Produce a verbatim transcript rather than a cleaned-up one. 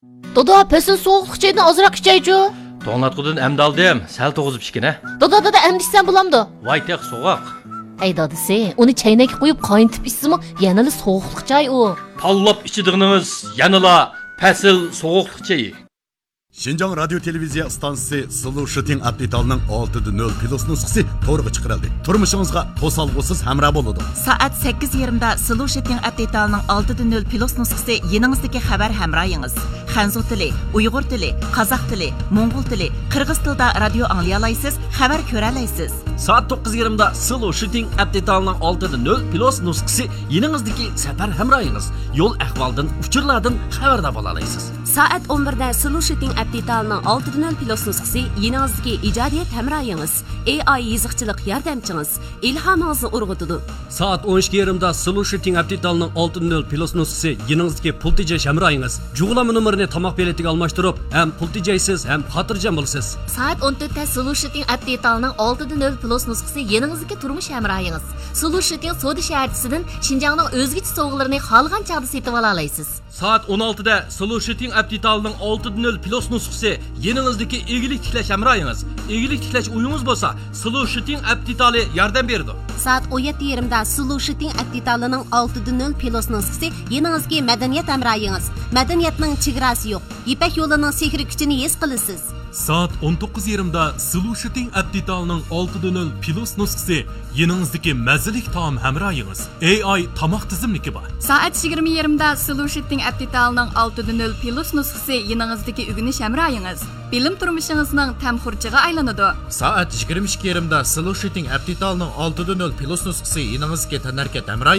Doda, pesin soğuqluq çaydan azırak içeycu. To'nglatqudan emdi aldım, sal to'g'izib ichgina. Doda, doda, emdi içsen bulamdı. Voy, tek so'g'oq. Ey dadisi, onu çaynaga qo'yib qaynatib içsimi, yanılı soğuqluq çay o. Tanlab ichidig'inimiz yanıla pasil so'g'oqliq chayi. Şinjan Radyo Televiziya stansiyasi Sulu Shooting Update'ning olti nol plus nusxasi to'g'ri chiqarildi. Turmushingizga to'salg'usiz hamroh bo'ladi. Soat sakkiz yarimda Sulu Shooting Update'ning olti nol plus nusxasi yeningizdagi xabar hamrohingiz. Xanzu tili, Uyg'ur tili, Qozoq tili, Mo'ng'ul tili, Qirg'iz tilida radio anglay olasiz, xabar ko'ra olasiz. Soat to'qqiz yarimda Sulu Shooting Update'ning olti nol plus nusxasi yeningizdagi safar hamrohingiz. Yo'l ahvoldan, uchurlardan xabardor bo'la olasiz. Soat o'n birda Sulu Shooting Update'ning olti nol plus nusxasi yeningizdagi ijodiyat hamrohingiz, A I yiziqchilik yordamchingiz, ilhomingizni urg'utadi. Soat o'n ikki yarimda Sulu Shooting Update'ning olti nol plus nusxasi yeningizdagi pul tejash hamrohingiz. Jug'lama nomerini tomoq beletiga almashtirib, ham pul tejaysiz, ham xotirjam bo'lasiz. Soat o'n to'rtda Sulu Shooting Update'ning olti nol plus nusxasi yeningizdagi turmush hamrohingiz. Sulu Shooting Soda shaharchisidan Xinjiangning o'zgacha sovg'alarini xohlagan chog'da setib ola olasiz. Soat o'n oltida Sulu Shooting Update'ning olti nol plus nusxasi yeningizdagi egilik tiklash hamrohingiz. Egilik tiklash uyingiz bo'lsa, Sulu Shooting Update'li yordam beradi. Soat o'n yetti yarimda Sulu Shooting Update'ning olti nol plus nusxasi yeningizdagi madaniyat hamrohingiz. Madaniyatning chegarasi yo'q. Ipak yo'lining sehri kuchini his qilasiz. Soat o'n to'qqiz yarimda Sulu Shooting Update'ning olti nol plus nusxasi yeningizdagi mazalik taom hamrohingiz. A I tomoq tizimligi bor. Soat yigirma yarimda Sulu Shooting Update'ning olti nol plus nusxasi yeningizdagi o'rganish hamrohingiz. Bilim turmushingizning tamxurchiga aylanadi. Soat yigirma ikki yarimda Sulu Shooting Update'ning olti nol plus nusxasi yeningizdagi tanarkat hamrohingiz.